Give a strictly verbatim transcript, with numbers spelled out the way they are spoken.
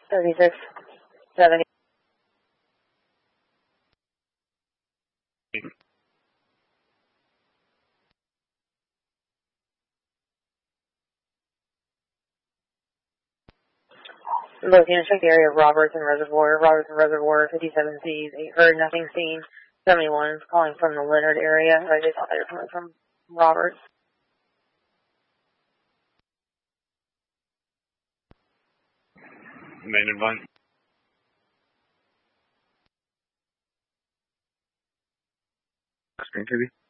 thirty-six seventy. Looking to check the area of Roberts and Reservoir. Roberts and Reservoir, fifty-seven C's, eight heard, nothing seen. seventy-one is calling from the Leonard area. Right, they thought they were coming from Roberts. Main and one. Screen T V.